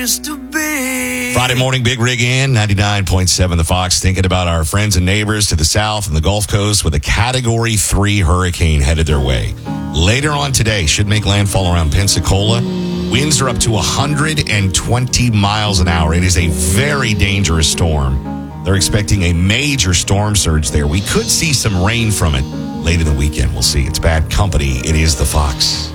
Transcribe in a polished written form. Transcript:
used to be. Friday morning, Big Rig in 99.7 The Fox. Thinking about our friends and neighbors to the south and the Gulf Coast with a Category 3 hurricane headed their way. Later on today, should make landfall around Pensacola. Winds are up to 120 miles an hour. It is a very dangerous storm. They're expecting a major storm surge there. We could see some rain from it late in the weekend. We'll see. It's bad company. It is The Fox.